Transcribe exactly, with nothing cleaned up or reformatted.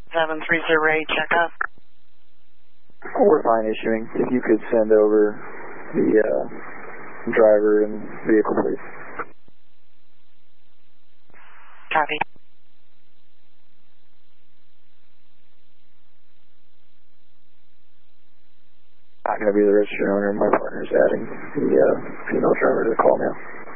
seven three zero eight, check up. We're fine issuing. If you could send over the uh, driver and vehicle, please. Copy. Not going to be the registered owner. My partner's adding the uh, female driver to the call now.